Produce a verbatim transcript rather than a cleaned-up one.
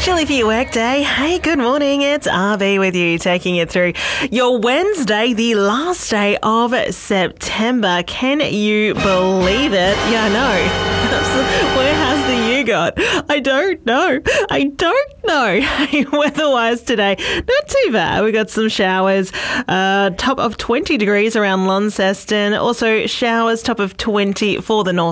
Chilly for your workday. Hey, good morning. It's R B with you, taking you through your Wednesday, the last day of September. Can you believe it? Yeah, I know. Where has the year got? I don't know. I don't know. Weather-wise today, not too bad. We got some showers, uh, top of twenty degrees around Launceston. Also showers, top of twenty for the north